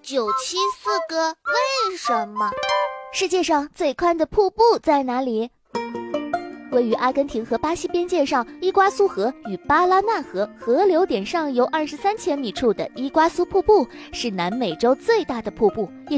974个为什么？ 世界上最宽的瀑布在哪里？位于阿根廷和巴西边界上，伊瓜苏河与巴拉那河河流点上游23千米处的伊瓜苏瀑布是南美洲最大的瀑布，也